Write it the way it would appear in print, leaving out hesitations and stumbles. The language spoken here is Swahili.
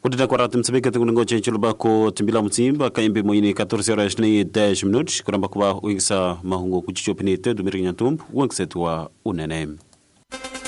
Kudita kwa ratu msabika tungo chenchilo bako timbila mtimba kaimbe moini 14 horas ni 10 minutos kuramba kwa uingsa mahungo kuchicho pinite dumiri nyatumbu uangsetu wa unene.